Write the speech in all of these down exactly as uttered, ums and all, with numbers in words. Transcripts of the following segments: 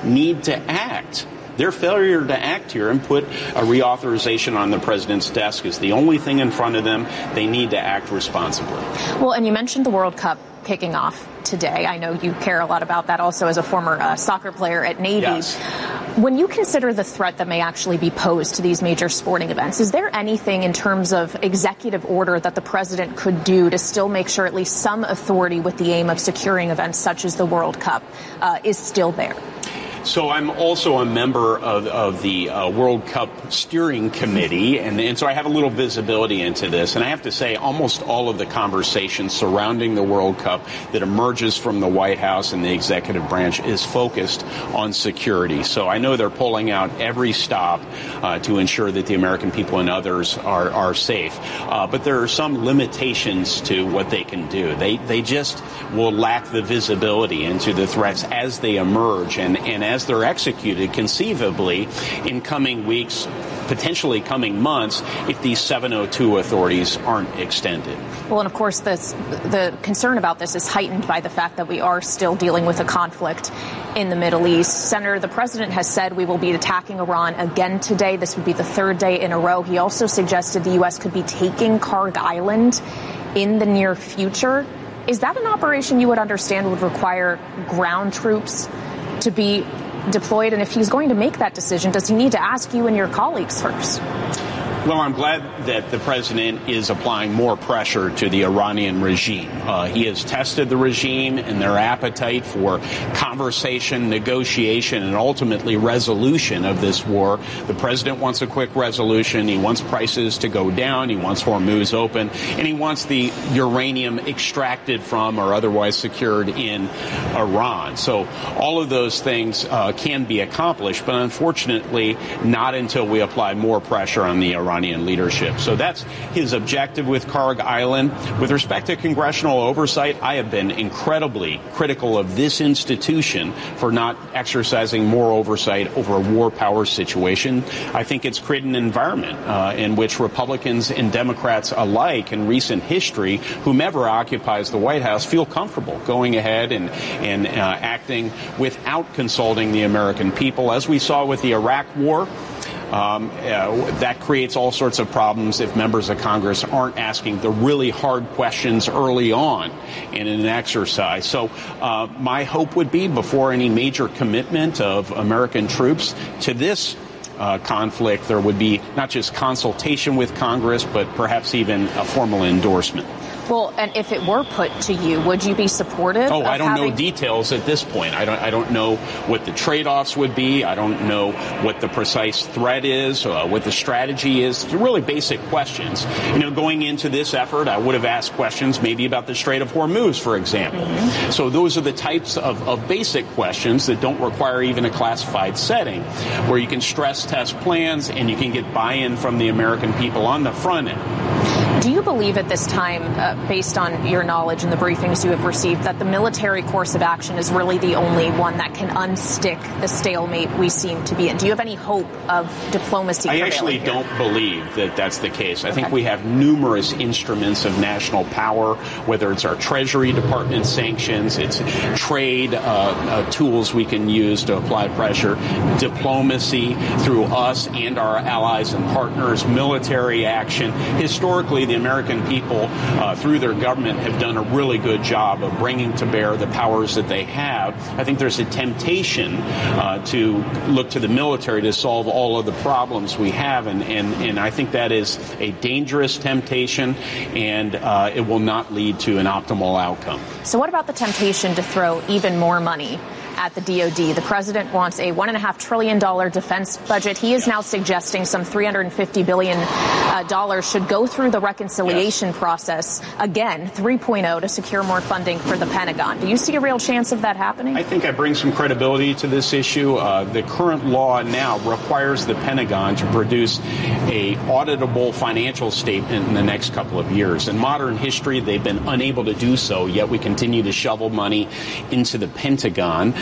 need to act. Their failure to act here and put a reauthorization on the president's desk is the only thing in front of them. They need to act responsibly. Well, and you mentioned the World Cup kicking off today. I know you care a lot about that also as a former uh, soccer player at Navy. Yes. When you consider the threat that may actually be posed to these major sporting events, is there anything in terms of executive order that the president could do to still make sure at least some authority with the aim of securing events such as the World Cup uh, is still there? So I'm also a member of, of the uh, World Cup Steering Committee, and, and so I have a little visibility into this. And I have to say, almost all of the conversation surrounding the World Cup that emerges from the White House and the executive branch is focused on security. So I know they're pulling out every stop uh, to ensure that the American people and others are, are safe. Uh, but there are some limitations to what they can do. They, they just will lack the visibility into the threats as they emerge and, and as as they're executed, conceivably, in coming weeks, potentially coming months, if these seven oh two authorities aren't extended. Well, and of course, this, the concern about this is heightened by the fact that we are still dealing with a conflict in the Middle East. Senator, the president has said we will be attacking Iran again today. This would be the third day in a row. He also suggested the U S could be taking Kharg Island in the near future. Is that an operation you would understand would require ground troops to be deployed? And if he's going to make that decision, does he need to ask you and your colleagues first? Well, I'm glad that the president is applying more pressure to the Iranian regime. Uh, he has tested the regime and their appetite for conversation, negotiation, and ultimately resolution of this war. The president wants a quick resolution. He wants prices to go down. He wants Hormuz open. And he wants the uranium extracted from or otherwise secured in Iran. So all of those things uh, can be accomplished, but unfortunately not until we apply more pressure on the Iranian leadership. So that's his objective with Kharg Island. With respect to congressional oversight, I have been incredibly critical of this institution for not exercising more oversight over a war power situation. I think it's created an environment uh, in which Republicans and Democrats alike in recent history, whomever occupies the White House, feel comfortable going ahead and, and uh, acting without consulting the American people. As we saw with the Iraq War, Um, uh, that creates all sorts of problems if members of Congress aren't asking the really hard questions early on in an exercise. So uh, my hope would be before any major commitment of American troops to this uh, conflict, there would be not just consultation with Congress, but perhaps even a formal endorsement. Well, and if it were put to you, would you be supportive? Oh, of I don't having- know details at this point. I don't. I don't know what the trade-offs would be. I don't know what the precise threat is, uh, what the strategy is. They're really basic questions. You know, going into this effort, I would have asked questions maybe about the Strait of Hormuz, for example. Mm-hmm. So those are the types of, of basic questions that don't require even a classified setting, where you can stress test plans and you can get buy-in from the American people on the front end. Do you believe at this time, uh, based on your knowledge and the briefings you have received, that the military course of action is really the only one that can unstick the stalemate we seem to be in? Do you have any hope of diplomacy? I actually here? don't believe that that's the case. I okay. think we have numerous instruments of national power, whether it's our Treasury Department sanctions, it's trade uh, uh, tools we can use to apply pressure, diplomacy through us and our allies and partners, military action. Historically, the American people, uh, through their government, have done a really good job of bringing to bear the powers that they have. I think there's a temptation uh, to look to the military to solve all of the problems we have, and, and, and I think that is a dangerous temptation, and uh, it will not lead to an optimal outcome. So what about the temptation to throw even more money at the D O D? The president wants a one and a half trillion dollar defense budget. He is yes. now suggesting some three hundred fifty billion dollars uh, should go through the reconciliation yes. process again, three point oh, to secure more funding for the Pentagon. Do you see a real chance of that happening? I think I bring some credibility to this issue. Uh, the current law now requires the Pentagon to produce a auditable financial statement in the next couple of years. In modern history, they've been unable to do so, yet we continue to shovel money into the Pentagon.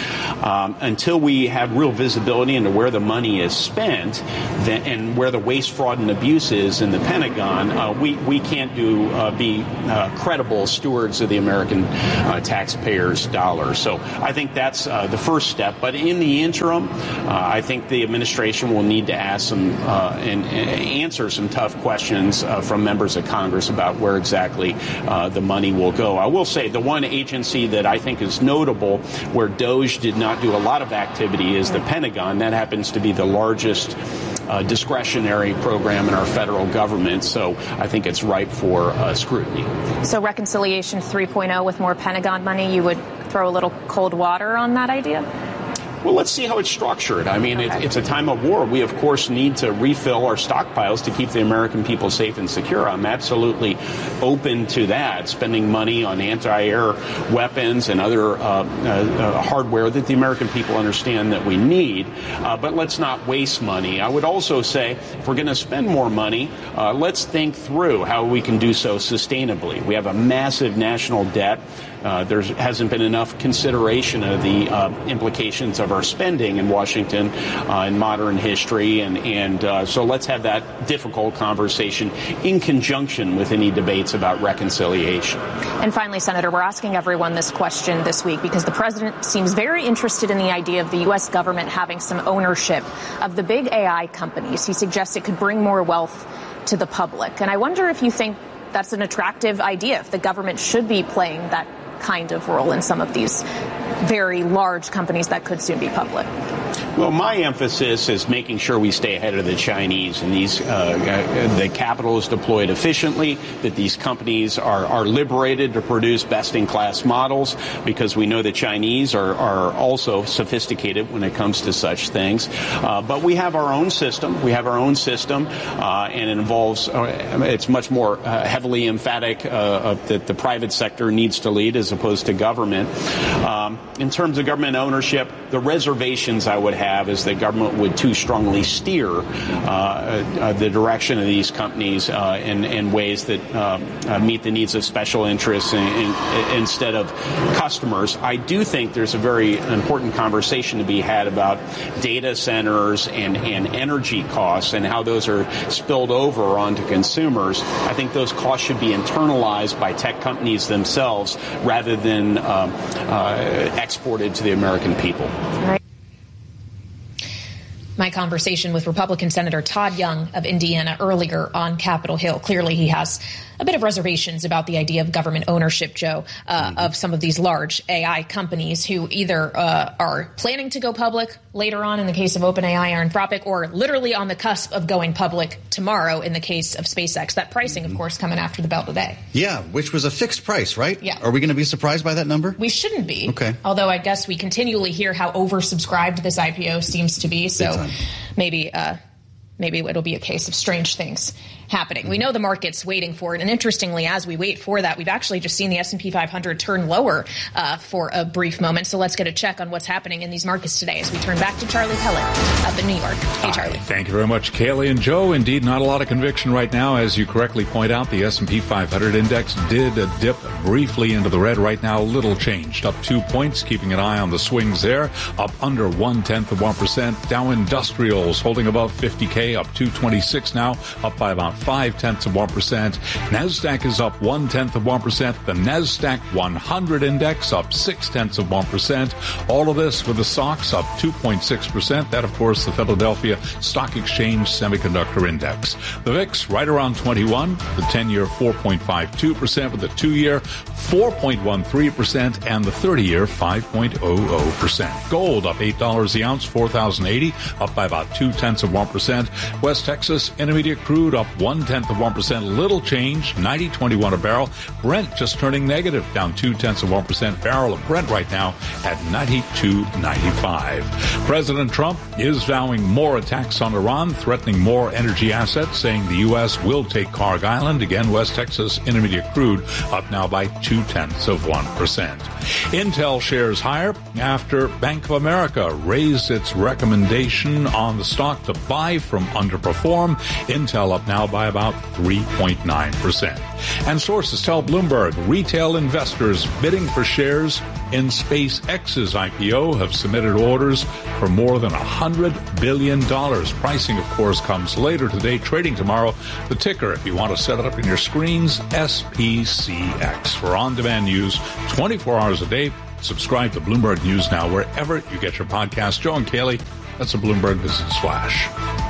Um, until we have real visibility into where the money is spent then, and where the waste, fraud, and abuse is in the Pentagon, uh, we, we can't do uh, be uh, credible stewards of the American uh, taxpayers' dollars. So I think that's uh, the first step. But in the interim, uh, I think the administration will need to ask some uh, and, and answer some tough questions uh, from members of Congress about where exactly uh, the money will go. I will say the one agency that I think is notable where DOGE did not do a lot of activity is the Pentagon. That happens to be the largest uh, discretionary program in our federal government. So I think it's ripe for uh, scrutiny. So reconciliation three point oh with more Pentagon money, you would throw a little cold water on that idea? Well, let's see how it's structured. I mean, okay. it, it's a time of war. We, of course, need to refill our stockpiles to keep the American people safe and secure. I'm absolutely open to that, spending money on anti-air weapons and other uh, uh, uh, hardware that the American people understand that we need. Uh, but let's not waste money. I would also say if we're going to spend more money, uh, let's think through how we can do so sustainably. We have a massive national debt. Uh, there hasn't been enough consideration of the uh, implications of our spending in Washington uh, in modern history. And, and uh, so let's have that difficult conversation in conjunction with any debates about reconciliation. And finally, Senator, we're asking everyone this question this week because the president seems very interested in the idea of the U S government having some ownership of the big A I companies. He suggests it could bring more wealth to the public. And I wonder if you think that's an attractive idea, if the government should be playing that kind of role in some of these very large companies that could soon be public. Well, my emphasis is making sure we stay ahead of the Chinese and these uh, the capital is deployed efficiently, that these companies are, are liberated to produce best-in-class models, because we know the Chinese are, are also sophisticated when it comes to such things. Uh, but we have our own system. We have our own system, uh, and it involves, uh, it's much more uh, heavily emphatic uh, that the private sector needs to lead as opposed to government. Um, in terms of government ownership, the reservations I would have is that government would too strongly steer uh, uh, the direction of these companies uh, in, in ways that uh, uh, meet the needs of special interests in, in, instead of customers. I do think there's a very important conversation to be had about data centers and, and energy costs and how those are spilled over onto consumers. I think those costs should be internalized by tech companies themselves rather than uh, uh, exported to the American people. Right. My conversation with Republican Senator Todd Young of Indiana earlier on Capitol Hill. Clearly, he has a bit of reservations about the idea of government ownership, Joe, uh, mm-hmm. of some of these large A I companies who either uh, are planning to go public later on in the case of OpenAI or Anthropic, or literally on the cusp of going public tomorrow in the case of SpaceX. That pricing, mm-hmm. of course, coming after the bell today. Yeah, which was a fixed price, right? Yeah. Are we going to be surprised by that number? We shouldn't be. Okay. Although I guess we continually hear how oversubscribed this I P O seems to be. So maybe uh, maybe it'll be a case of strange things happening. We know the market's waiting for it. And interestingly, as we wait for that, we've actually just seen the S and P five hundred turn lower uh, for a brief moment. So let's get a check on what's happening in these markets today as we turn back to Charlie Pellet up in New York. Hey, Charlie. Hi. Thank you very much, Kaylee and Joe. Indeed, not a lot of conviction right now. As you correctly point out, the S and P five hundred index did dip briefly into the red. Right now, little changed. Up two points, keeping an eye on the swings there. Up under one-tenth of one percent. Dow Industrials holding above fifty K, up two twenty-six now, up by about five-tenths of one percent. NASDAQ is up one-tenth of one percent. The NASDAQ one hundred index up six-tenths of one percent. All of this with the S O X up two point six percent. That, of course, the Philadelphia Stock Exchange Semiconductor Index. The V I X right around twenty-one. The ten-year four point five two percent, with the two-year four point one three percent, and the thirty-year five point zero zero percent. Gold up eight dollars the ounce, four thousand eighty, up by about two-tenths of one percent. West Texas Intermediate crude up one-tenth of one percent. Little change, ninety twenty-one a barrel. Brent just turning negative, down two-tenths of one percent. Barrel of Brent right now at ninety-two ninety-five. President Trump is vowing more attacks on Iran, threatening more energy assets, saying the U S will take Karg Island. Again, West Texas Intermediate crude up now by two-tenths of one percent. Intel shares higher after Bank of America raised its recommendation on the stock to buy from underperform. Intel up now by about three point nine percent. And sources tell Bloomberg retail investors bidding for shares in SpaceX's I P O have submitted orders for more than one hundred billion dollars. Pricing, of course, comes later today, trading tomorrow. The ticker, if you want to set it up in your screens, S P C X. For on-demand news twenty-four hours a day, subscribe to Bloomberg News Now wherever you get your podcast. Joe and Kaylee, that's a Bloomberg Business Flash.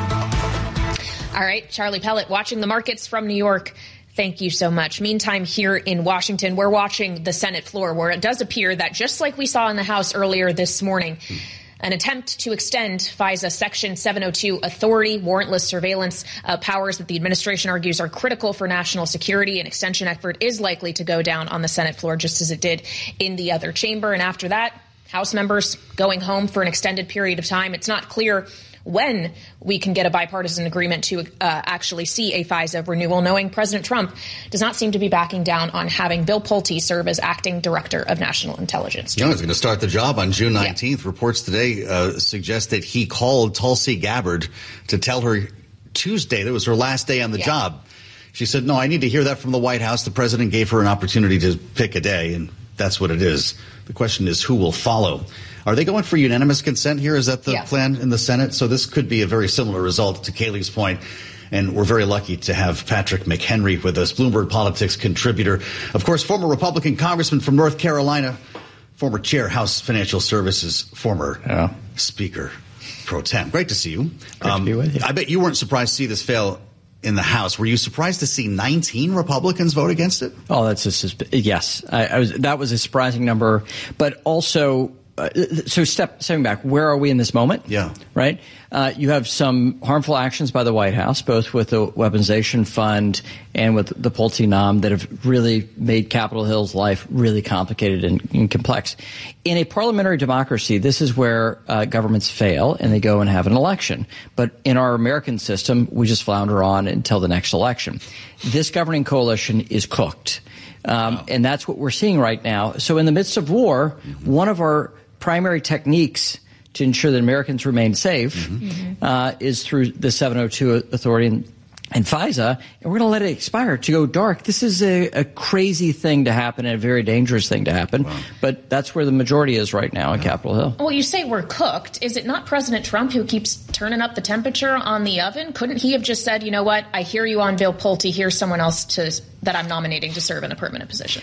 All right, Charlie Pellet, watching the markets from New York. Thank you so much. Meantime, here in Washington, we're watching the Senate floor, where it does appear that, just like we saw in the House earlier this morning, an attempt to extend FISA Section seven oh two authority, warrantless surveillance uh, powers that the administration argues are critical for national security. An extension effort is likely to go down on the Senate floor, just as it did in the other chamber. And after that, House members going home for an extended period of time. It's not clear when we can get a bipartisan agreement to uh, actually see a FISA renewal, knowing President Trump does not seem to be backing down on having Bill Pulte serve as acting director of national intelligence. You know, he's going to start the job on June nineteenth. Yeah. Reports today uh, suggest that he called Tulsi Gabbard to tell her Tuesday that was her last day on the yeah. job. She said, no, I need to hear that from the White House. The president gave her an opportunity to pick a day, and that's what it is. The question is, who will follow? Are they going for unanimous consent here? Is that the yeah. plan in the Senate? So this could be a very similar result to Kaylee's point. And we're very lucky to have Patrick McHenry with us, Bloomberg Politics contributor. Of course, former Republican congressman from North Carolina, former chair, House Financial Services, former yeah. Speaker pro tem. Great to see you. Great um, to be with you. I bet you weren't surprised to see this fail in the House. Were you surprised to see nineteen Republicans vote against it? Oh, that's a yes. I, I was. That was a surprising number, but also. Uh, so step stepping back, where are we in this moment? Yeah. Right? Uh, you have some harmful actions by the White House, both with the weaponization fund and with the Pulte nom, that have really made Capitol Hill's life really complicated and, and complex. In a parliamentary democracy, this is where uh, governments fail and they go and have an election. But in our American system, we just flounder on until the next election. This governing coalition is cooked. Um, wow. And that's what we're seeing right now. So in the midst of war, mm-hmm. one of our primary techniques to ensure that Americans remain safe mm-hmm. uh, is through the seven oh two authority and, and FISA, and we're going to let it expire to go dark. This is a, a crazy thing to happen and a very dangerous thing to happen, wow. but that's where the majority is right now on yeah. Capitol Hill. Well, you say we're cooked. Is it not President Trump who keeps turning up the temperature on the oven? Couldn't he have just said, you know what, I hear you on Bill Pulte, here's someone else to that I'm nominating to serve in a permanent position?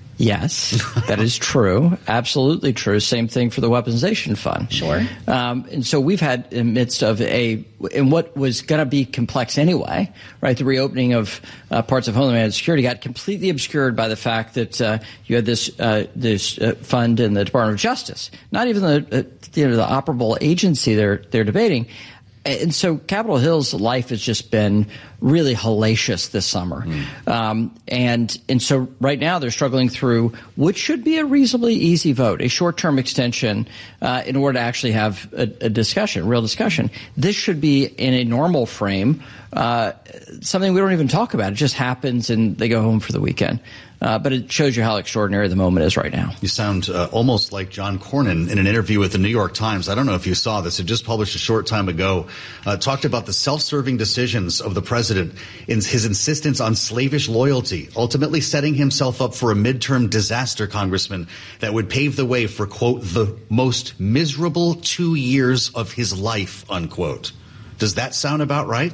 Yes, that is true. Absolutely true. Same thing for the weaponization fund. Sure. Um, and so we've had in the midst of a, in what was going to be complex anyway, right? The reopening of uh, parts of Homeland Security got completely obscured by the fact that uh, you had this uh, this uh, fund in the Department of Justice, not even the uh, you know, the operable agency they're they're debating. And so Capitol Hill's life has just been really hellacious this summer. Mm. Um, and and so right now they're struggling through what should be a reasonably easy vote, a short-term extension uh, in order to actually have a, a discussion, real discussion. This should be in a normal frame, uh, something we don't even talk about. It just happens and they go home for the weekend. Uh, but it shows you how extraordinary the moment is right now. You sound uh, almost like John Cornyn in an interview with the New York Times. I don't know if you saw this. It just published a short time ago. Uh, talked about the self-serving decisions of the president in his insistence on slavish loyalty, ultimately setting himself up for a midterm disaster, Congressman, that would pave the way for, quote, the most miserable two years of his life, unquote. Does that sound about right?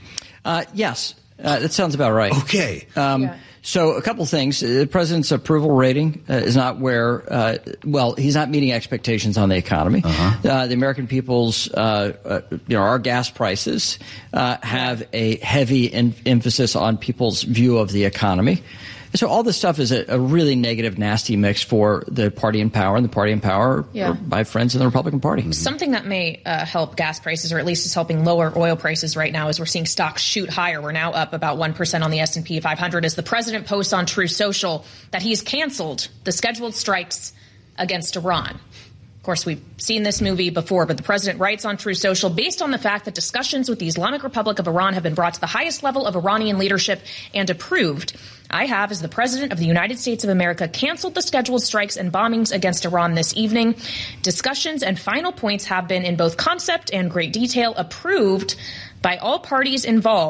Uh, yes, uh, that sounds about right. Okay. Um, yeah. So a couple things. The president's approval rating uh, is not where, uh, well, he's not meeting expectations on the economy. Uh-huh. Uh, the American people's, uh, uh, you know, our gas prices uh, have a heavy in- emphasis on people's view of the economy. So all this stuff is a, a really negative, nasty mix for the party in power, and the party in power yeah. are my friends in the Republican Party. Mm-hmm. Something that may uh, help gas prices, or at least is helping lower oil prices right now, is we're seeing stocks shoot higher. We're now up about one percent on the S and P five hundred as the president posts on Truth Social that he's canceled the scheduled strikes against Iran. Of course, we've seen this movie before, but the president writes on Truth Social, based on the fact that discussions with the Islamic Republic of Iran have been brought to the highest level of Iranian leadership and approved, I have, as the president of the United States of America, canceled the scheduled strikes and bombings against Iran this evening. Discussions and final points have been, in both concept and great detail, approved by all parties involved.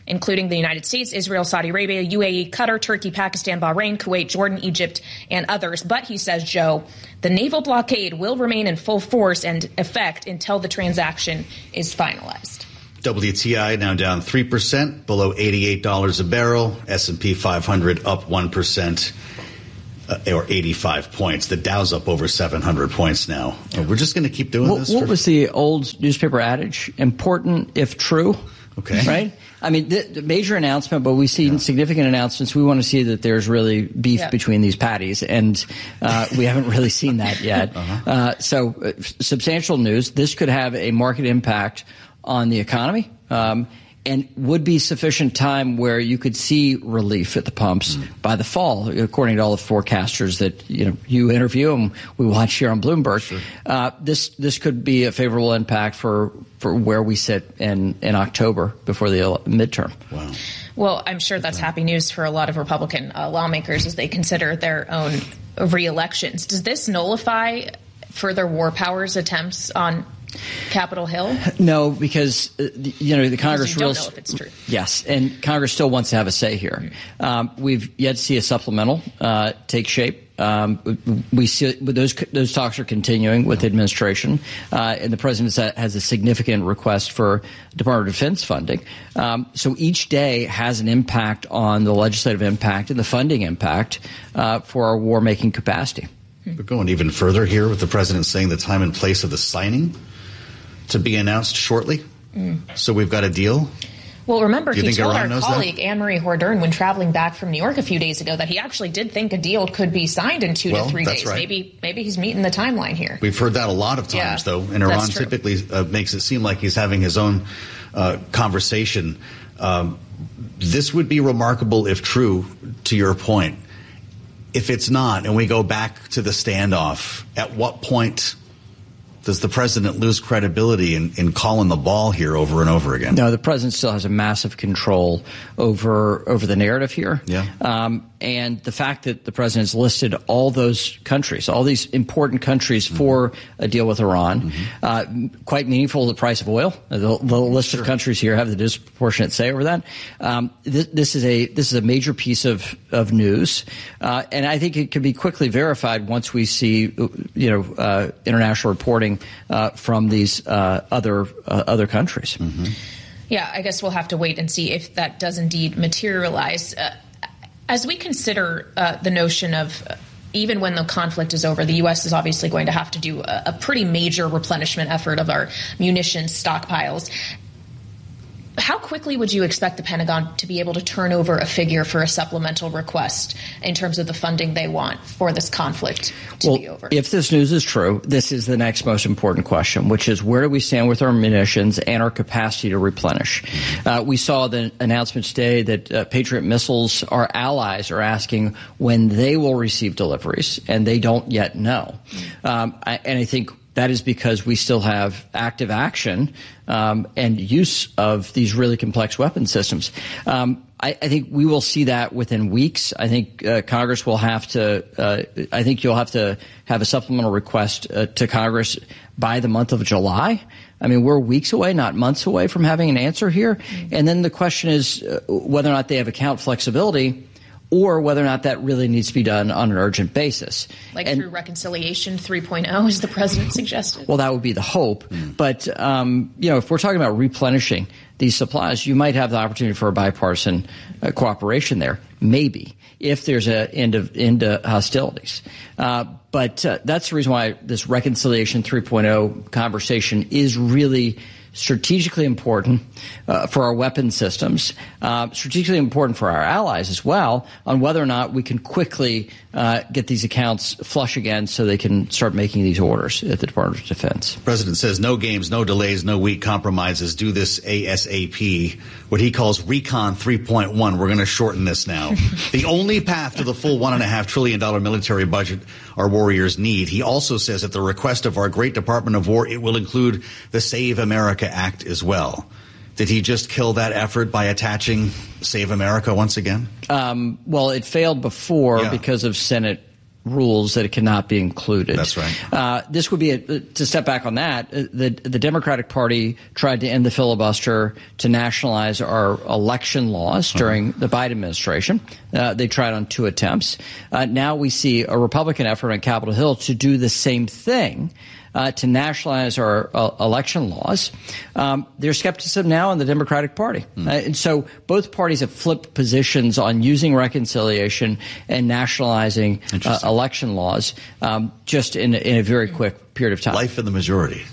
including the United States, Israel, Saudi Arabia, U A E, Qatar, Turkey, Pakistan, Bahrain, Kuwait, Jordan, Egypt, and others. But he says, Joe, the naval blockade will remain in full force and effect until the transaction is finalized. W T I now down three percent, below eighty-eight dollars a barrel. S and P five hundred up one percent. Uh, or eighty-five points. The Dow's up over seven hundred points now. Uh, we're just going to keep doing what, this? What for- was the old newspaper adage? Important if true. Okay. Right? I mean, the, the major announcement, but we've seen yeah. significant announcements. We want to see that there's really beef yeah. between these patties, and uh, we haven't really seen that yet. uh-huh. uh, so, uh, substantial news. This could have a market impact on the economy. Um, And would be sufficient time where you could see relief at the pumps mm. by the fall, according to all the forecasters that you know you interview and we watch here on Bloomberg. Sure. Uh, this this could be a favorable impact for, for where we sit in, in October before the midterm. Wow. Well, I'm sure that's happy news for a lot of Republican uh, lawmakers as they consider their own re-elections. Does this nullify further war powers attempts on Capitol Hill? No, because uh, you know the Congress you don't rules. know if it's true. Yes, and Congress still wants to have a say here. Mm-hmm. Um, we've yet to see a supplemental uh, take shape. Um, we see those those talks are continuing with the administration, uh, and the president has a significant request for Department of Defense funding. Um, so each day has an impact on the legislative impact and the funding impact uh, for our war-making capacity. We're going even further here with the president saying the time and place of the signing to be announced shortly. Mm. So we've got a deal. Well, remember, he told Iran our colleague Anne-Marie Hordern when traveling back from New York a few days ago that he actually did think a deal could be signed in two well, to three that's days. Right. Maybe maybe he's meeting the timeline here. We've heard that a lot of times, yeah, though, and Iran typically uh, makes it seem like he's having his own uh, conversation. Um, this would be remarkable if true, to your point. If it's not, and we go back to the standoff, at what point does the president lose credibility in, in calling the ball here over and over again? No, the president still has a massive control over over the narrative here. Yeah. Um, and the fact that the president has listed all those countries, all these important countries mm-hmm. for a deal with Iran, mm-hmm. uh, quite meaningful to the price of oil. The, the list sure. of countries here have the disproportionate say over that. Um, this, this is a this is a major piece of of news, uh, and I think it can be quickly verified once we see you know uh, international reporting uh, from these uh, other uh, other countries. Mm-hmm. Yeah, I guess we'll have to wait and see if that does indeed materialize. Uh, As we consider uh, the notion of uh, even when the conflict is over, the U S is obviously going to have to do a, a pretty major replenishment effort of our munitions stockpiles. How quickly would you expect the Pentagon to be able to turn over a figure for a supplemental request in terms of the funding they want for this conflict to well, be over? If this news is true, this is the next most important question, which is where do we stand with our munitions and our capacity to replenish? Uh, we saw the announcement today that uh, Patriot missiles, our allies, are asking when they will receive deliveries, and they don't yet know. Um, I, and I think that is because we still have active action um, and use of these really complex weapon systems. Um, I, I think we will see that within weeks. I think uh, Congress will have to uh, – I think you'll have to have a supplemental request uh, to Congress by the month of July. I mean, we're weeks away, not months away from having an answer here. Mm-hmm. And then the question is uh, whether or not they have account flexibility or whether or not that really needs to be done on an urgent basis. Like and, through Reconciliation three point oh, as the president suggested? Well, that would be the hope. Mm. But, um, you know, if we're talking about replenishing these supplies, you might have the opportunity for a bipartisan uh, cooperation there, maybe, if there's an end of end of hostilities. Uh, but uh, that's the reason why this Reconciliation three point oh conversation is really strategically important uh, for our weapon systems, uh, strategically important for our allies as well, on whether or not we can quickly uh, get these accounts flush again so they can start making these orders at the Department of Defense. The president says no games, no delays, no weak compromises. Do this ASAP. What he calls Recon three point one. We're going to shorten this now. The only path to the full one point five trillion dollars military budget our warriors need. He also says at the request of our great Department of War, it will include the Save America Act as well. Did he just kill that effort by attaching Save America once again? Um, well, it failed before yeah. because of Senate rules that it cannot be included. That's right. Uh, this would be a, to step back on that. The the Democratic Party tried to end the filibuster to nationalize our election laws during uh-huh. the Biden administration. Uh, they tried on two attempts. Uh, now we see a Republican effort on Capitol Hill to do the same thing. Uh, to nationalize our uh, election laws. Um, there's skepticism now in the Democratic Party. Mm. Uh, and so both parties have flipped positions on using reconciliation and nationalizing uh, election laws um, just in, in a very quick period of time. Life of the majority.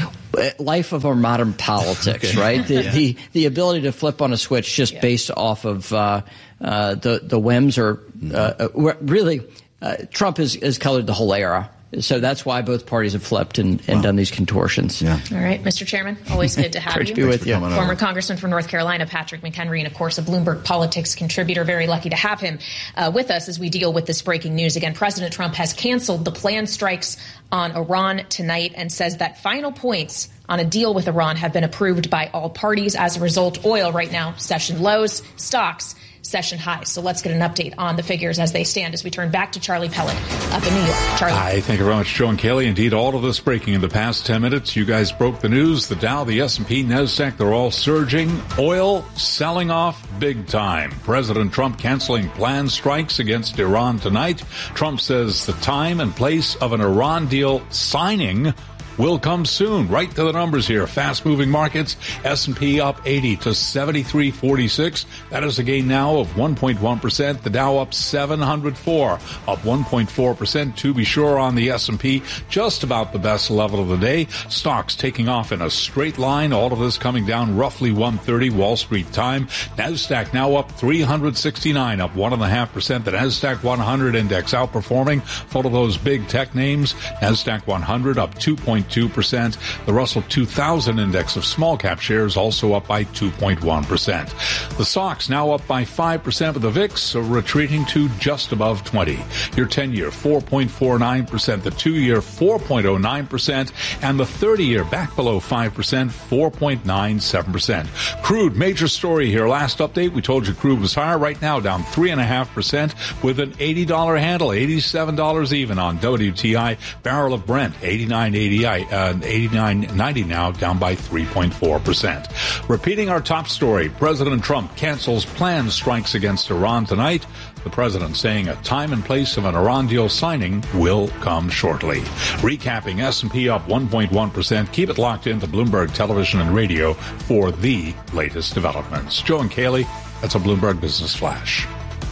Life of our modern politics, okay. right? The, yeah. the the ability to flip on a switch just yeah. based off of uh, uh, the, the whims or uh, really uh, Trump has, has colored the whole era. So that's why both parties have flipped and, and wow. done these contortions. Yeah. All right, Mister Chairman, always good to have Great you. to be with you. Former over. Congressman from North Carolina, Patrick McHenry, and, of course, a Bloomberg Politics contributor. Very lucky to have him uh, with us as we deal with this breaking news. Again, President Trump has canceled the planned strikes on Iran tonight and says that final points on a deal with Iran have been approved by all parties. As a result, oil right now, session lows, stocks, session highs. So let's get an update on the figures as they stand as we turn back to Charlie Pellet up in New York. Charlie. Hi, thank you very much, Joe and Kaylee. Indeed, all of this breaking in the past ten minutes. You guys broke the news. The Dow, the S and P, NASDAQ, they're all surging. Oil selling off big time. President Trump canceling planned strikes against Iran tonight. Trump says the time and place of an Iran deal signing will come soon. Right to the numbers here. Fast-moving markets. S and P up eighty to seventy-three forty-six. That is a gain now of one point one percent. The Dow up seven hundred four, up one point four percent. To be sure, on the S and P, just about the best level of the day. Stocks taking off in a straight line. All of this coming down roughly one thirty Wall Street time. NASDAQ now up three hundred sixty-nine, up one point five percent. The NASDAQ one hundred index outperforming. Full of those big tech names. NASDAQ one hundred up two point two percent. The Russell two thousand index of small cap shares also up by two point one percent. The S O X now up by five percent, with the V I X retreating to just above twenty. Your ten-year four point four nine percent, the two-year four point oh nine percent, and the thirty-year back below five percent, four point nine seven percent. Crude, major story here. Last update, we told you crude was higher. Right now, down three point five percent with an eighty dollars handle, eighty-seven dollars even on W T I. Barrel of Brent, eighty-nine eighty, uh, eighty-nine ninety now, down by three point four percent. Repeating our top story, President Trump cancels planned strikes against Iran tonight. The president saying a time and place of an Iran deal signing will come shortly. Recapping, S and P up one point one percent. Keep it locked into Bloomberg Television and Radio for the latest developments. Joe and Kaylee, that's a Bloomberg Business Flash.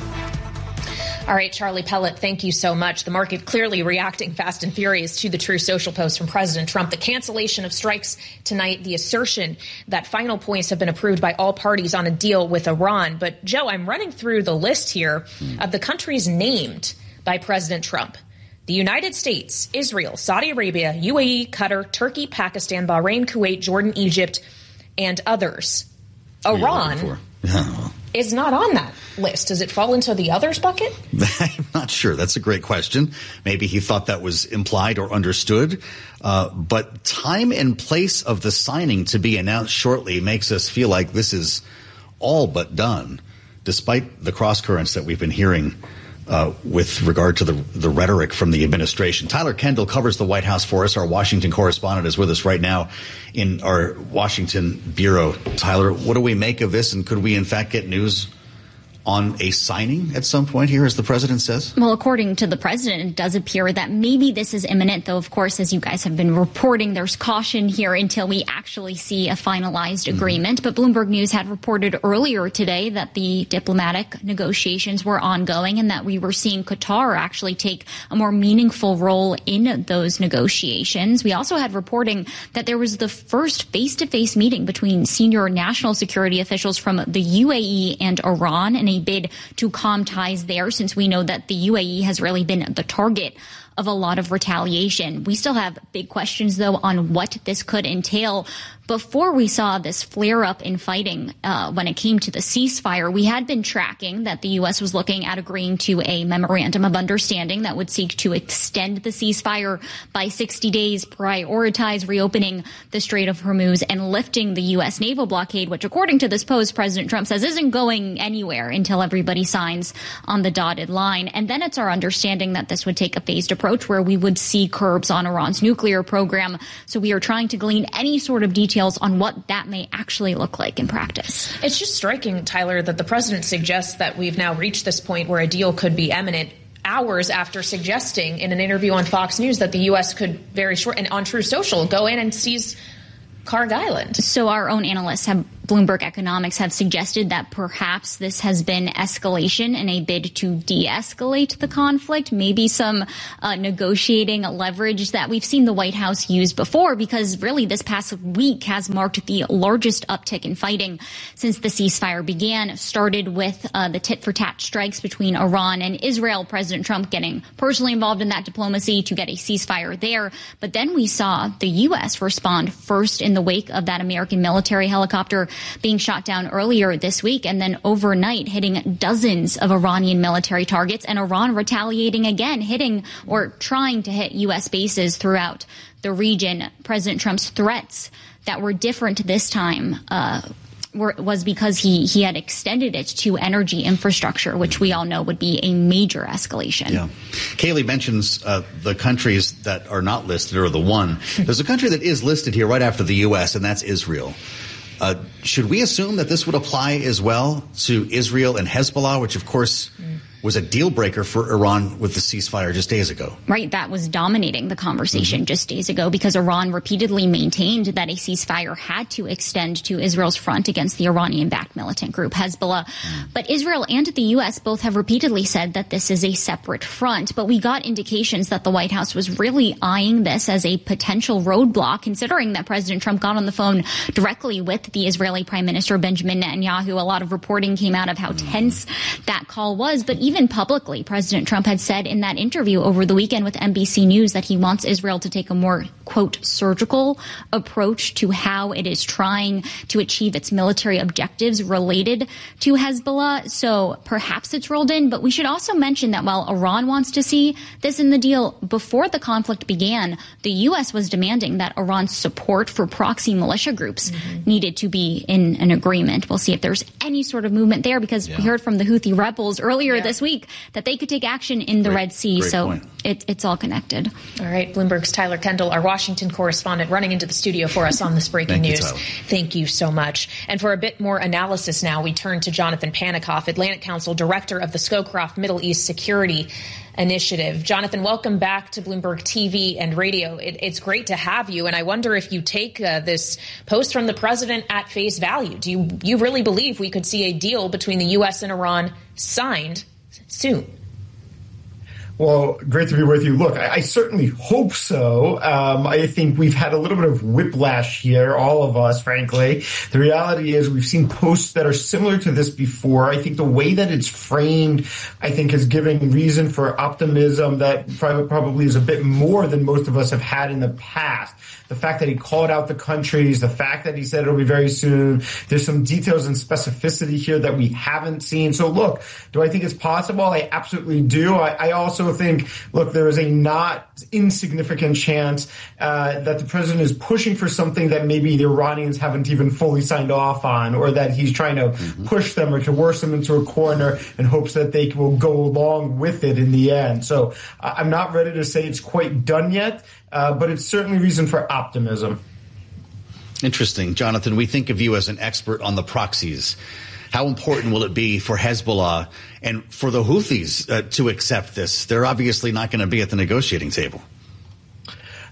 All right, Charlie Pellet, thank you so much. The market clearly reacting fast and furious to the True Social post from President Trump. The cancellation of strikes tonight, the assertion that final points have been approved by all parties on a deal with Iran. But, Joe, I'm running through the list here of the countries named by President Trump. The United States, Israel, Saudi Arabia, U A E, Qatar, Turkey, Pakistan, Bahrain, Kuwait, Jordan, Egypt, and others. Iran yeah. is not on that list. Does it fall into the others bucket? I'm not sure. That's a great question. Maybe he thought that was implied or understood. Uh, but time and place of the signing to be announced shortly makes us feel like this is all but done, despite the cross currents that we've been hearing Uh, with regard to the the rhetoric from the administration. Tyler Kendall covers the White House for us. Our Washington correspondent is with us right now in our Washington bureau. Tyler, what do we make of this, and could we in fact get news on a signing at some point here, as the president says? Well, according to the president, it does appear that maybe this is imminent, though, of course, as you guys have been reporting, there's caution here until we actually see a finalized mm-hmm. agreement. But Bloomberg News had reported earlier today that the diplomatic negotiations were ongoing and that we were seeing Qatar actually take a more meaningful role in those negotiations. We also had reporting that there was the first face-to-face meeting between senior national security officials from the U A E and Iran in a bid to calm ties there, since we know that the U A E has really been the target of a lot of retaliation. We still have big questions, though, on what this could entail. Before we saw this flare up in fighting uh, when it came to the ceasefire, we had been tracking that the U S was looking at agreeing to a memorandum of understanding that would seek to extend the ceasefire by sixty days, prioritize reopening the Strait of Hormuz and lifting the U S naval blockade, which, according to this post, President Trump says isn't going anywhere until everybody signs on the dotted line. And then it's our understanding that this would take a phased approach where we would see curbs on Iran's nuclear program. So we are trying to glean any sort of detail on what that may actually look like in practice. It's just striking, Tyler, that the president suggests that we've now reached this point where a deal could be imminent hours after suggesting in an interview on Fox News that the U S could very short and on True Social go in and seize Kharg Island. So our own analysts have Bloomberg Economics have suggested that perhaps this has been escalation in a bid to de-escalate the conflict, maybe some uh, negotiating leverage that we've seen the White House use before, because really this past week has marked the largest uptick in fighting since the ceasefire began. Started with uh, the tit-for-tat strikes between Iran and Israel, President Trump getting personally involved in that diplomacy to get a ceasefire there. But then we saw the U S respond first in the wake of that American military helicopter being shot down earlier this week, and then overnight hitting dozens of Iranian military targets, and Iran retaliating again, hitting or trying to hit U S bases throughout the region. President Trump's threats that were different this time uh, were, was because he, he had extended it to energy infrastructure, which we all know would be a major escalation. Yeah. Kayleigh mentions uh, the countries that are not listed, or the one. There's a country that is listed here right after the U S, and that's Israel. Uh, should we assume that this would apply as well to Israel and Hezbollah, which, of course, mm. was a deal breaker for Iran with the ceasefire just days ago? Right. That was dominating the conversation mm-hmm. just days ago, because Iran repeatedly maintained that a ceasefire had to extend to Israel's front against the Iranian-backed militant group Hezbollah. Mm. But Israel and the U S both have repeatedly said that this is a separate front. But we got indications that the White House was really eyeing this as a potential roadblock, considering that President Trump got on the phone directly with the Israeli Prime Minister Benjamin Netanyahu. A lot of reporting came out of how mm. tense that call was. But even Even publicly, President Trump had said in that interview over the weekend with N B C News that he wants Israel to take a more, quote, surgical approach to how it is trying to achieve its military objectives related to Hezbollah. So perhaps it's rolled in. But we should also mention that while Iran wants to see this in the deal, before the conflict began, the U S was demanding that Iran's support for proxy militia groups mm-hmm. needed to be in an agreement. We'll see if there's any sort of movement there, because yeah. we heard from the Houthi rebels earlier yeah. this week that they could take action in the great, Red Sea. So it, it's all connected. All right. Bloomberg's Tyler Kendall, our Washington correspondent, running into the studio for us on this breaking Thank news. You, Thank you so much. And for a bit more analysis now, we turn to Jonathan Panikoff, Atlantic Council Director of the Scowcroft Middle East Security Initiative. Jonathan, welcome back to Bloomberg T V and radio. It, it's great to have you. And I wonder if you take uh, this post from the president at face value. Do you, you really believe we could see a deal between the U S and Iran signed soon? Well, great to be with you. Look, I, I certainly hope so. Um, I think we've had a little bit of whiplash here, all of us, frankly. The reality is we've seen posts that are similar to this before. I think the way that it's framed, I think, is giving reason for optimism that probably is a bit more than most of us have had in the past. The fact that he called out the countries, the fact that he said it'll be very soon. There's some details and specificity here that we haven't seen. So, look, do I think it's possible? I absolutely do. I, I also think, look, there is a not insignificant chance uh, that the president is pushing for something that maybe the Iranians haven't even fully signed off on, or that he's trying to mm-hmm. push them or coerce them into a corner in hopes that they will go along with it in the end. So uh, I'm not ready to say it's quite done yet, uh, but it's certainly reason for optimism. Interesting. Jonathan, we think of you as an expert on the proxies. How important will it be for Hezbollah and for the Houthis uh, to accept this? They're obviously not going to be at the negotiating table.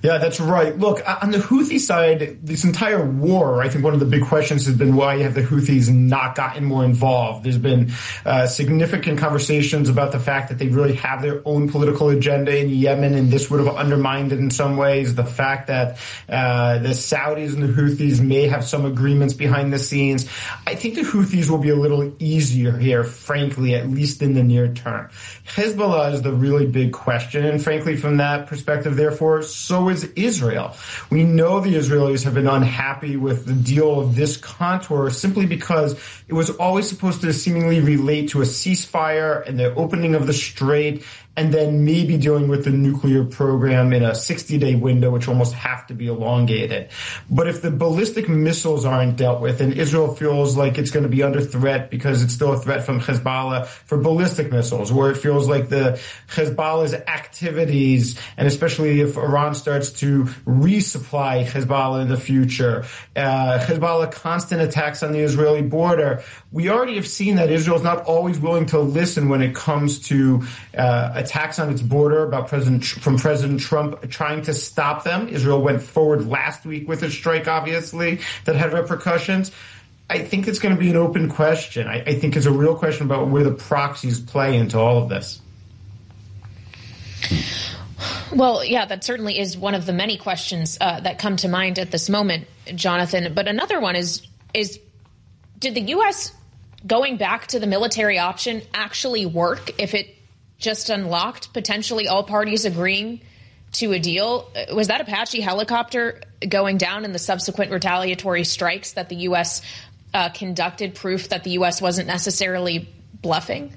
Yeah, that's right. Look, on the Houthi side, this entire war, I think one of the big questions has been why have the Houthis not gotten more involved? There's been uh, significant conversations about the fact that they really have their own political agenda in Yemen, and this would have undermined it in some ways. The fact that uh, the Saudis and the Houthis may have some agreements behind the scenes. I think the Houthis will be a little easier here, frankly, at least in the near term. Hezbollah is the really big question, and frankly, from that perspective, therefore, so is Israel. We know the Israelis have been unhappy with the deal of this contour simply because it was always supposed to seemingly relate to a ceasefire and the opening of the strait, and then maybe dealing with the nuclear program in a sixty-day window, which almost have to be elongated. But if the ballistic missiles aren't dealt with, and Israel feels like it's going to be under threat because it's still a threat from Hezbollah for ballistic missiles, or it feels like the Hezbollah's activities, and especially if Iran starts to resupply Hezbollah in the future, uh, Hezbollah constant attacks on the Israeli border, we already have seen that Israel is not always willing to listen when it comes to uh, attacks on its border about President from President Trump trying to stop them. Israel went forward last week with a strike, obviously, that had repercussions. I think it's going to be an open question. I, I think it's a real question about where the proxies play into all of this. Well, yeah, that certainly is one of the many questions uh, that come to mind at this moment, Jonathan. But another one is, is did the U S going back to the military option actually work if it just unlocked potentially all parties agreeing to a deal? Was that Apache helicopter going down and the subsequent retaliatory strikes that the U S uh, conducted proof that the U S wasn't necessarily bluffing?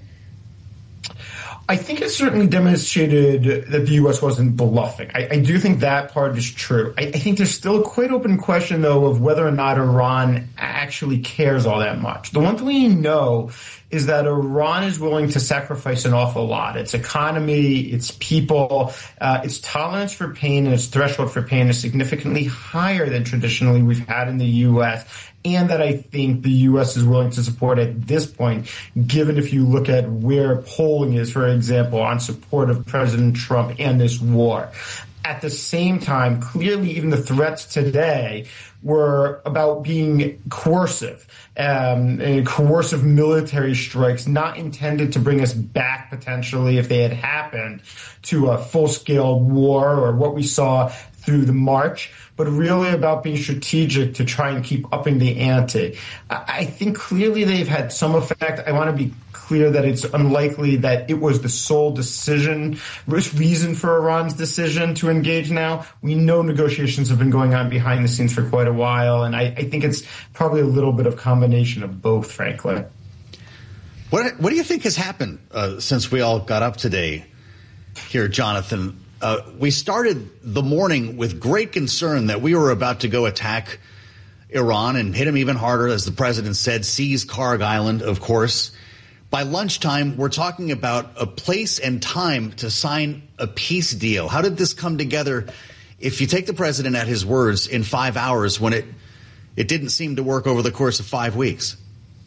I think it certainly demonstrated that the U S wasn't bluffing. I, I do think that part is true. I, I think there's still a quite open question, though, of whether or not Iran actually cares all that much. The one thing we know is that Iran is willing to sacrifice an awful lot. Its economy, its people, uh, its tolerance for pain and its threshold for pain is significantly higher than traditionally we've had in the U S, and that I think the U S is willing to support at this point, given if you look at where polling is, for example, on support of President Trump and this war. At the same time, clearly even the threats today were about being coercive, um, and coercive military strikes, not intended to bring us back potentially, if they had happened, to a full-scale war or what we saw through the March, but really about being strategic to try and keep upping the ante. I think clearly they've had some effect. I want to be clear that it's unlikely that it was the sole decision, reason for Iran's decision to engage now. We know negotiations have been going on behind the scenes for quite a while, and I, I think it's probably a little bit of combination of both, frankly. What, what do you think has happened uh, since we all got up today here, Jonathan? Uh, we started the morning with great concern that we were about to go attack Iran and hit them even harder, as the president said, seize Karg Island, of course. By lunchtime, we're talking about a place and time to sign a peace deal. How did this come together, if you take the president at his words, in five hours when it it didn't seem to work over the course of five weeks?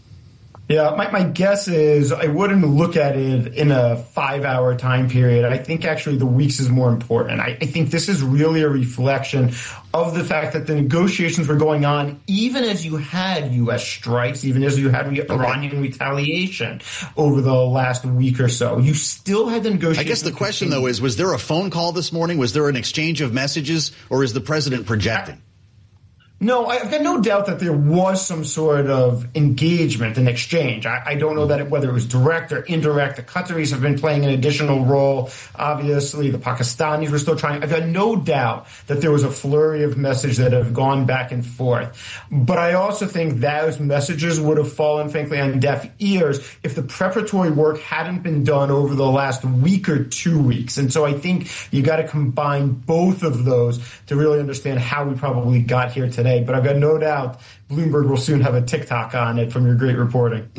Yeah, my, my guess is I wouldn't look at it in a five-hour time period. I think actually the weeks is more important. I, I think this is really a reflection of the fact that the negotiations were going on even as you had U S strikes, even as you had Iranian retaliation over the last week or so. You still had the negotiations. I guess the question, though, is was there a phone call this morning? Was there an exchange of messages, or is the president projecting? I, No, I've got no doubt that there was some sort of engagement and exchange. I, I don't know that it, whether it was direct or indirect. The Qataris have been playing an additional role. Obviously, the Pakistanis were still trying. I've got no doubt that there was a flurry of messages that have gone back and forth. But I also think those messages would have fallen, frankly, on deaf ears if the preparatory work hadn't been done over the last week or two weeks. And so I think you got to combine both of those to really understand how we probably got here today. But I've got no doubt Bloomberg will soon have a TikTok on it from your great reporting.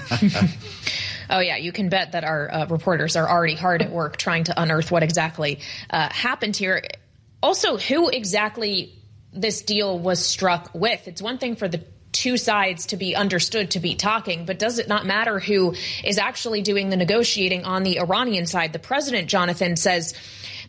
Oh, yeah, you can bet that our uh, reporters are already hard at work trying to unearth what exactly uh, happened here. Also, who exactly this deal was struck with. It's one thing for the two sides to be understood to be talking, but does it not matter who is actually doing the negotiating on the Iranian side? The president, Jonathan, says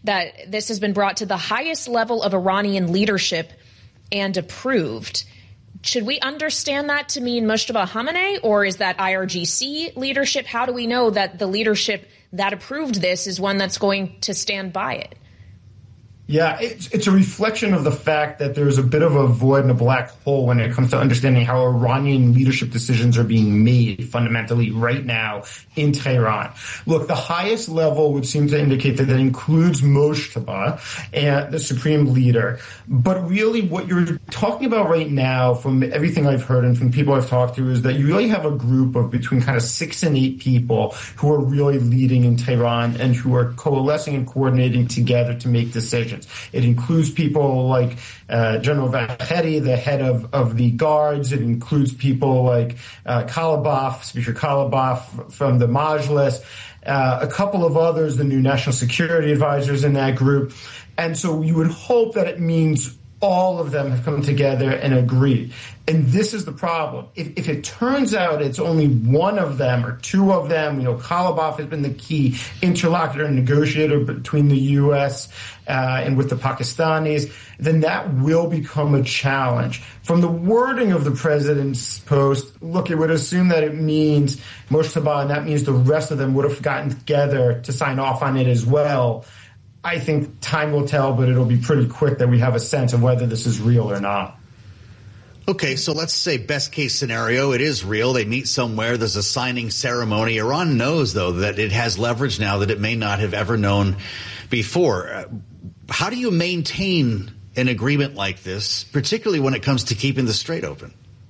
that this has been brought to the highest level of Iranian leadership and approved. Should we understand that to mean Mojtaba Khamenei, or is that I R G C leadership? How do we know that the leadership that approved this is one that's going to stand by it? Yeah, it's, it's a reflection of the fact that there's a bit of a void and a black hole when it comes to understanding how Iranian leadership decisions are being made fundamentally right now in Tehran. Look, the highest level would seem to indicate that that includes Mojtaba, and the supreme leader. But really what you're talking about right now, from everything I've heard and from people I've talked to, is that you really have a group of between kind of six and eight people who are really leading in Tehran and who are coalescing and coordinating together to make decisions. It includes people like uh, General Vahedi, the head of, of the guards. It includes people like uh, Kalibaf, Speaker Kalibaf from the Majlis, uh, a couple of others, the new national security advisors in that group. And so you would hope that it means all of them have come together and agreed. And this is the problem. If, if it turns out it's only one of them or two of them, you know, Kalibaf has been the key interlocutor and negotiator between the U S uh, and with the Pakistanis, then that will become a challenge. From the wording of the president's post, look, it would assume that it means Mojtaba, and that means the rest of them would have gotten together to sign off on it as well. I think time will tell, but it'll be pretty quick that we have a sense of whether this is real or not. Okay, so let's say best case scenario, it is real. They meet somewhere. There's a signing ceremony. Iran knows, though, that it has leverage now that it may not have ever known before. How do you maintain an agreement like this, particularly when it comes to keeping the Strait open?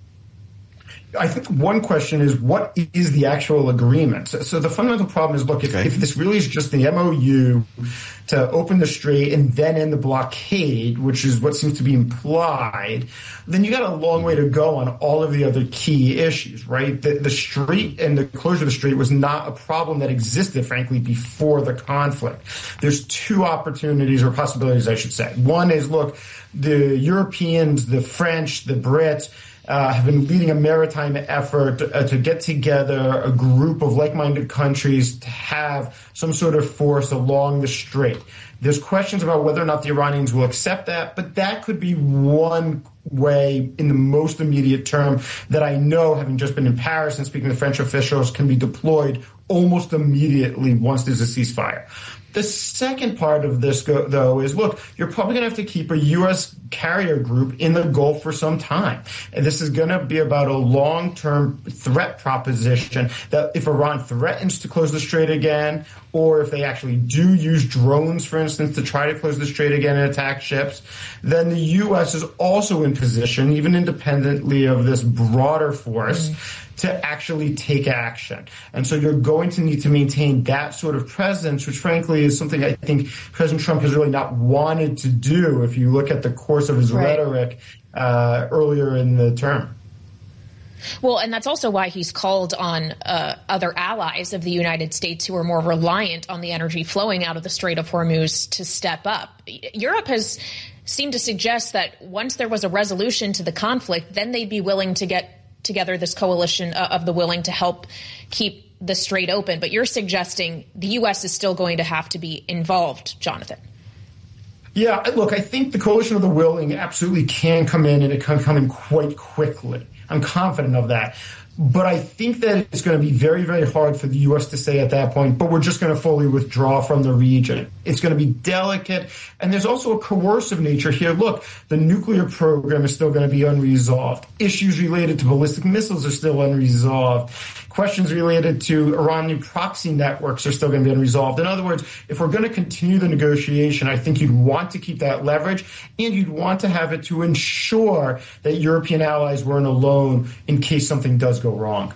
I think one question is, what is the actual agreement? So, so the fundamental problem is, look, if, okay. if this really is just the M O U to open the Strait and then end the blockade, which is what seems to be implied, then you got a long way to go on all of the other key issues, right? The, the Strait and the closure of the Strait was not a problem that existed, frankly, before the conflict. There's two opportunities or possibilities, I should say. One is, look, the Europeans, the French, the Brits, Uh, have been leading a maritime effort uh, to get together a group of like-minded countries to have some sort of force along the Strait. There's questions about whether or not the Iranians will accept that, but that could be one way in the most immediate term that I know, having just been in Paris and speaking to French officials, can be deployed almost immediately once there's a ceasefire. The second part of this, go, though, is, look, you're probably going to have to keep a U S carrier group in the Gulf for some time. And this is going to be about a long-term threat proposition that if Iran threatens to close the Strait again, or if they actually do use drones, for instance, to try to close the Strait again and attack ships, then the U S is also in position, even independently of this broader force, mm-hmm. to actually take action. And so you're going to need to maintain that sort of presence, which frankly is something I think President Trump has really not wanted to do if you look at the course of his right. rhetoric uh, earlier in the term. Well, and that's also why he's called on uh, other allies of the United States who are more reliant on the energy flowing out of the Strait of Hormuz to step up. Europe has seemed to suggest that once there was a resolution to the conflict, then they'd be willing to get together this coalition of the willing to help keep the Strait open. But you're suggesting the U S is still going to have to be involved, Jonathan. Yeah, look, I think the coalition of the willing absolutely can come in, and it can come in quite quickly. I'm confident of that. But I think that it's going to be very, very hard for the U S to say at that point, but we're just going to fully withdraw from the region. It's going to be delicate. And there's also a coercive nature here. Look, the nuclear program is still going to be unresolved. Issues related to ballistic missiles are still unresolved. Questions related to Iranian proxy networks are still going to be unresolved. In other words, if we're going to continue the negotiation, I think you'd want to keep that leverage, and you'd want to have it to ensure that European allies weren't alone in case something does go wrong.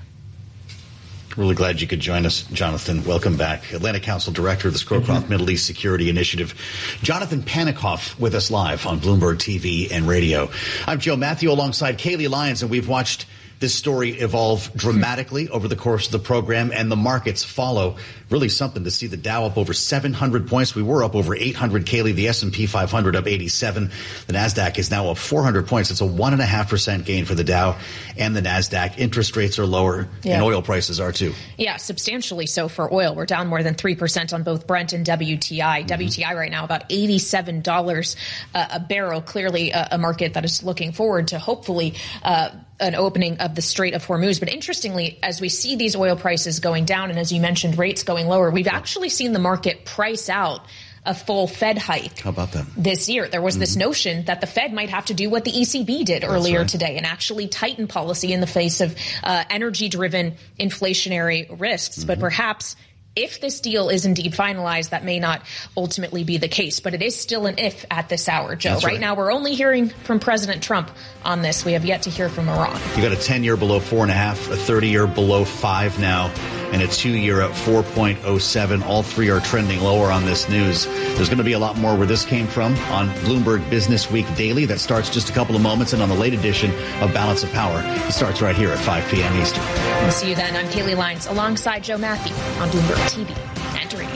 Really glad you could join us, Jonathan. Welcome back. Atlantic Council Director of the Scowcroft mm-hmm. Middle East Security Initiative. Jonathan Panikoff with us live on Bloomberg T V and radio. I'm Joe Matthew alongside Kaylee Lyons, and we've watched this story evolve dramatically over the course of the program, and the markets follow. Really something to see the Dow up over seven hundred points. We were up over eight hundred, Kaylee. The S and P five hundred up eighty-seven. The NASDAQ is now up four hundred points. It's a one point five percent gain for the Dow and the NASDAQ. Interest rates are lower, yeah. and oil prices are too. Yeah, substantially so for oil. We're down more than three percent on both Brent and W T I. Mm-hmm. W T I right now about eighty-seven dollars uh, a barrel. Clearly a, a market that is looking forward to hopefully uh, an opening of the Strait of Hormuz. But interestingly, as we see these oil prices going down and as you mentioned, rates going lower, we've actually seen the market price out a full Fed hike. How about that? This year. There was mm-hmm. this notion that the Fed might have to do what the E C B did That's earlier right. today and actually tighten policy in the face of uh, energy-driven inflationary risks. Mm-hmm. But perhaps if this deal is indeed finalized, that may not ultimately be the case. But it is still an if at this hour, Joe. Right, right now, we're only hearing from President Trump on this. We have yet to hear from Iran. You got a ten-year below four and a half, a thirty-year below five now, and a two-year at four point oh seven. All three are trending lower on this news. There's going to be a lot more where this came from on Bloomberg Business Week Daily. That starts just a couple of moments, and on the late edition of Balance of Power, it starts right here at five p.m. Eastern. We'll see you then. I'm Kaylee Lyons alongside Joe Matthew on Bloomberg T V and radio.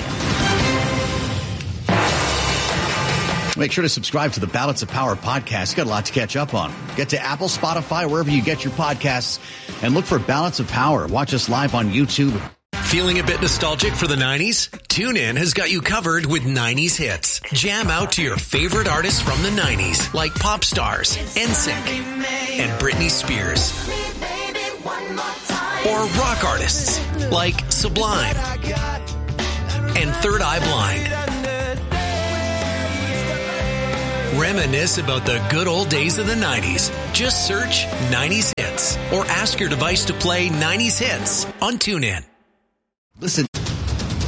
Make sure to subscribe to the Balance of Power podcast. You got a lot to catch up on. Get to Apple, Spotify, wherever you get your podcasts, and look for Balance of Power. Watch us live on YouTube. Feeling a bit nostalgic for the nineties? TuneIn has got you covered with nineties hits. Jam out to your favorite artists from the nineties, like pop stars, N Sync, and Britney Spears. Or rock artists, like Sublime and Third Eye Blind. Reminisce about the good old days of the nineties. Just search nineties hits or ask your device to play nineties hits on TuneIn. Listen.